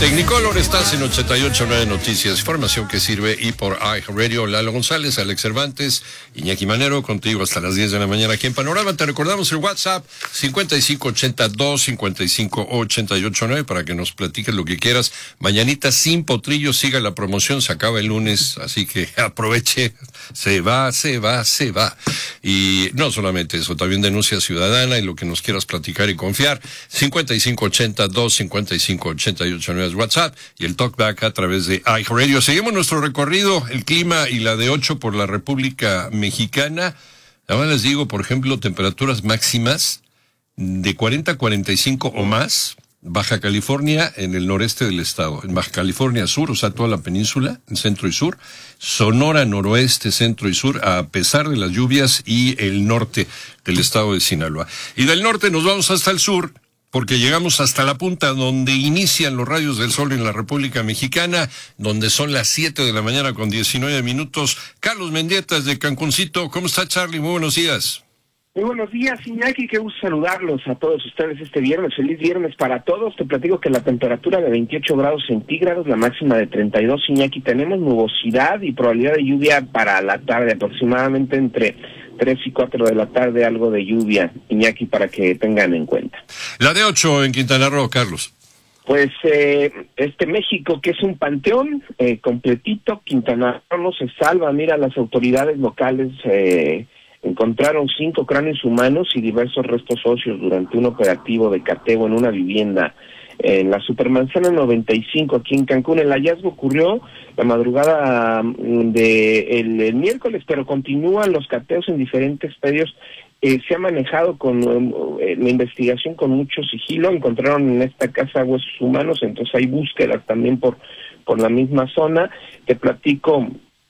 Technicolor, estás en 88.9 Noticias, información que sirve, y por iHeartRadio. Lalo González, Alex Cervantes, Iñaki Manero, contigo hasta las 10 de la mañana aquí en Panorama. Te recordamos el WhatsApp 5582-55889 para que nos platiques lo que quieras. Mañanita sin potrillo, siga la promoción, se acaba el lunes, así que aproveche, se va. Y no solamente eso, también denuncia ciudadana y lo que nos quieras platicar y confiar. 5582-55889 es WhatsApp y el talkback a través de iHeartRadio. Seguimos nuestro recorrido, el clima y la de 8 por la República Mexicana. Ahora les digo, por ejemplo, temperaturas máximas de 40 a 45 o más. Baja California en el noreste del estado, en Baja California Sur, o sea, toda la península, en centro y sur, Sonora, noroeste, centro y sur, a pesar de las lluvias, y el norte del estado de Sinaloa. Y del norte nos vamos hasta el sur, porque llegamos hasta la punta donde inician los rayos del sol en la República Mexicana, donde son las 7 de la mañana con 19 minutos. Carlos Mendieta desde Cancuncito. ¿Cómo está, Charlie? Muy buenos días. Muy buenos días, Iñaki, qué gusto saludarlos a todos ustedes este viernes. Feliz viernes para todos. Te platico que la temperatura de 28 grados centígrados, la máxima de 32, Iñaki. Tenemos nubosidad y probabilidad de lluvia para la tarde, aproximadamente entre 3 y 4 de la tarde, algo de lluvia, Iñaki, para que tengan en cuenta. La de 8 en Quintana Roo, Carlos. Pues México, que es un panteón completito, Quintana Roo no se salva. Mira, las autoridades locales encontraron 5 cráneos humanos y diversos restos óseos durante un operativo de cateo en una vivienda en la Supermanzana 95 aquí en Cancún. El hallazgo ocurrió la madrugada el miércoles, pero continúan los cateos en diferentes predios. Se ha manejado con la investigación con mucho sigilo. Encontraron en esta casa huesos humanos, entonces hay búsquedas también por la misma zona. Te platico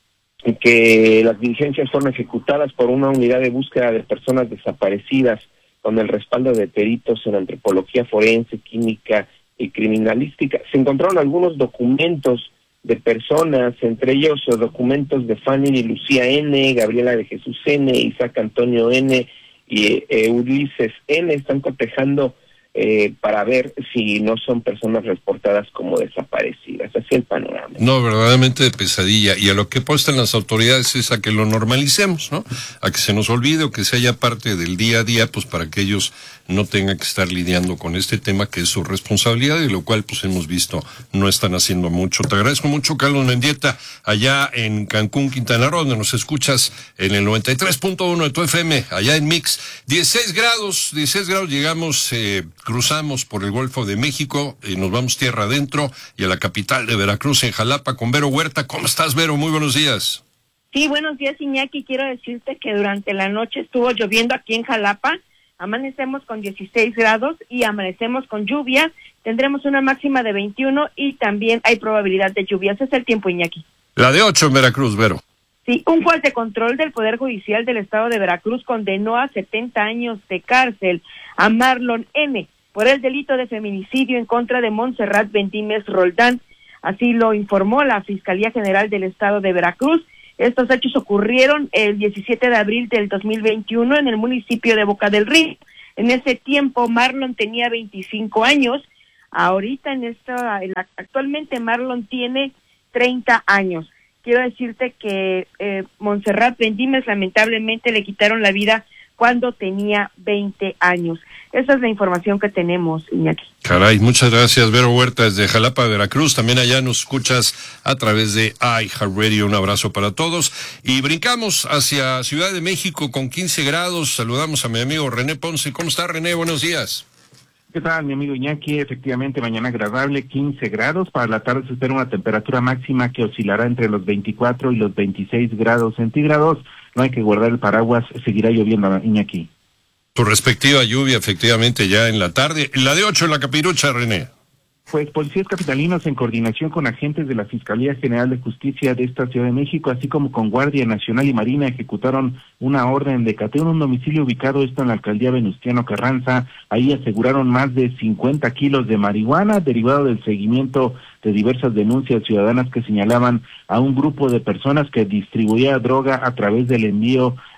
que las diligencias fueron ejecutadas por una unidad de búsqueda de personas desaparecidas con el respaldo de peritos en antropología forense, química y criminalística. Se encontraron algunos documentos de personas, entre ellos documentos de Fanny y Lucía N., Gabriela de Jesús N., Isaac Antonio N. y Ulises N. Están cotejando para ver si no son personas reportadas como desaparecidas. Así el panorama. No, verdaderamente de pesadilla. Y a lo que apuestan las autoridades es a que lo normalicemos, ¿no? A que se nos olvide o que sea ya parte del día a día, pues para que ellos no tengan que estar lidiando con este tema que es su responsabilidad, y lo cual pues hemos visto no están haciendo mucho. Te agradezco mucho, Carlos Mendieta, allá en Cancún, Quintana Roo, donde nos escuchas en el 93.1 de tu FM, allá en Mix. 16 grados llegamos, cruzamos por el Golfo de México y nos vamos tierra adentro y a la capital de Veracruz, en Jalapa, con Vero Huerta. ¿Cómo estás, Vero? Muy buenos días. Sí, buenos días, Iñaki. Quiero decirte que durante la noche estuvo lloviendo aquí en Jalapa. Amanecemos con 16 grados y amanecemos con lluvia. Tendremos una máxima de 21 y también hay probabilidad de lluvias. Es el tiempo, Iñaki. La de 8 en Veracruz, Vero. Sí, un juez de control del Poder Judicial del Estado de Veracruz condenó a 70 años de cárcel a Marlon N. por el delito de feminicidio en contra de Montserrat Bendímez Roldán. Así lo informó la Fiscalía General del Estado de Veracruz. Estos hechos ocurrieron el 17 de abril del 2021 en el municipio de Boca del Río. En ese tiempo Marlon tenía 25 años. Ahorita actualmente Marlon tiene 30 años. Quiero decirte que Montserrat Bendímez lamentablemente le quitaron la vida cuando tenía 20 años. Esa es la información que tenemos, Iñaki. Caray, muchas gracias, Vero Huerta, desde Jalapa, Veracruz. También allá nos escuchas a través de iHeartRadio. Un abrazo para todos. Y brincamos hacia Ciudad de México con 15 grados. Saludamos a mi amigo René Ponce. ¿Cómo está, René? Buenos días. ¿Qué tal, mi amigo Iñaki? Efectivamente, mañana agradable, 15 grados. Para la tarde se espera una temperatura máxima que oscilará entre los 24 y los 26 grados centígrados. No hay que guardar el paraguas, seguirá lloviendo, Iñaki. Tu respectiva lluvia, efectivamente, ya en la tarde. La de 8 en la Capirucha, René. Pues policías capitalinos en coordinación con agentes de la Fiscalía General de Justicia de esta Ciudad de México, así como con Guardia Nacional y Marina, ejecutaron una orden de cateo en un domicilio ubicado en la alcaldía Venustiano Carranza. Ahí aseguraron más de 50 kilos de marihuana, derivado del seguimiento de diversas denuncias ciudadanas que señalaban a un grupo de personas que distribuía droga a través del envío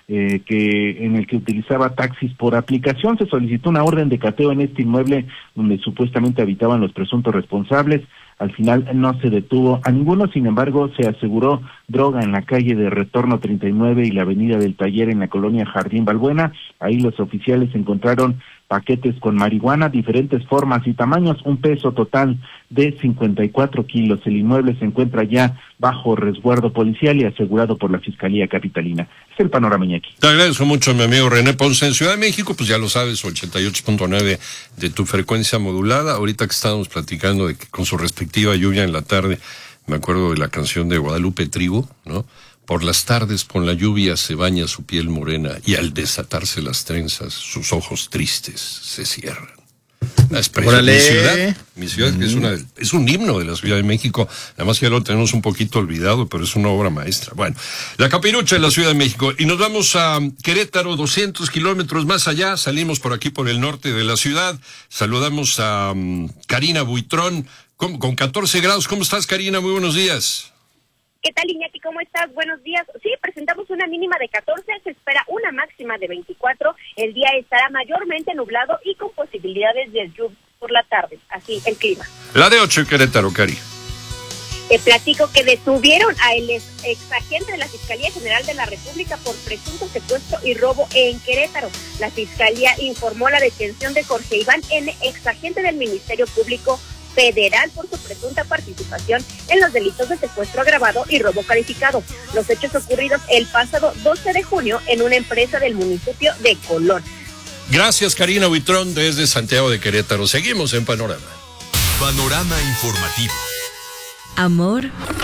en el que utilizaba taxis por aplicación. Se solicitó una orden de cateo en este inmueble donde supuestamente habitaban los presuntos responsables. Al final no se detuvo a ninguno, sin embargo se aseguró droga en la calle de Retorno 39 y la avenida del Taller en la colonia Jardín Balbuena. Ahí los oficiales encontraron paquetes con marihuana, diferentes formas y tamaños, un peso total de 54 kilos. El inmueble se encuentra ya bajo resguardo policial y asegurado por la Fiscalía Capitalina. Es el panorama, Iñaki. Te agradezco mucho, mi amigo René Ponce. En Ciudad de México, pues ya lo sabes, 88.9 de tu frecuencia modulada. Ahorita que estábamos platicando de que con su respectiva lluvia en la tarde, me acuerdo de la canción de Guadalupe Trigo, ¿no? Por las tardes con la lluvia se baña su piel morena y al desatarse las trenzas sus ojos tristes se cierran. La expresión de mi ciudad que es un himno de la Ciudad de México, además ya lo tenemos un poquito olvidado, pero es una obra maestra. Bueno, la Capirucha de la Ciudad de México, y nos vamos a Querétaro, 200 kilómetros más allá, salimos por aquí por el norte de la ciudad, saludamos a Karina Buitrón, con 14 grados. ¿Cómo estás, Karina? Muy buenos días. ¿Qué tal, Iñaki? ¿Cómo estás? Buenos días. Sí, presentamos una mínima de 14, se espera una máxima de 24. El día estará mayormente nublado y con posibilidades de lluvia por la tarde. Así el clima. La de 8 en Querétaro, Cari. Te platico que detuvieron al exagente de la Fiscalía General de la República por presunto secuestro y robo en Querétaro. La Fiscalía informó la detención de Jorge Iván N., exagente del Ministerio Público Federal por su presunta participación en los delitos de secuestro agravado y robo calificado. Los hechos ocurridos el pasado 12 de junio en una empresa del municipio de Colón. Gracias, Karina Buitrón, desde Santiago de Querétaro. Seguimos en Panorama. Panorama informativo. Amor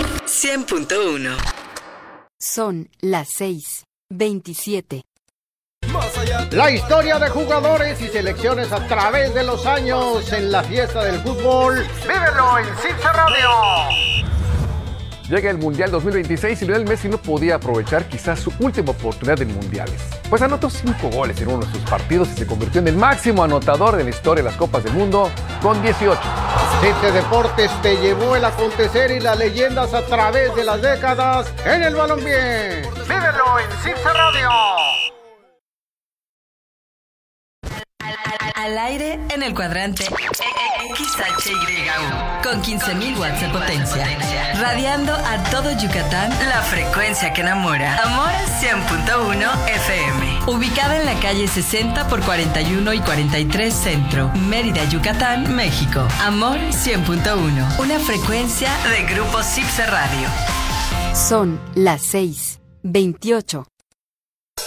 100.1. Son las 6:27. La historia de jugadores y selecciones a través de los años en la fiesta del fútbol. ¡Vívelo en CIPSE Radio! Llega el Mundial 2026 y Lionel Messi no podía aprovechar quizás su última oportunidad en mundiales. Pues anotó 5 goles en uno de sus partidos y se convirtió en el máximo anotador de la historia de las Copas del Mundo con 18. CIPSE Deportes te llevó el acontecer y las leyendas a través de las décadas en el balompié. ¡Vívelo en CIPSE Radio! Al aire en el cuadrante XHYU con 15.000 watts de potencia, radiando a todo Yucatán, la frecuencia que enamora. Amor 100.1 FM, ubicada en la calle 60 por 41 y 43 Centro, Mérida, Yucatán, México. Amor 100.1, una frecuencia de Grupo CIPSE Radio. Son las 6:28.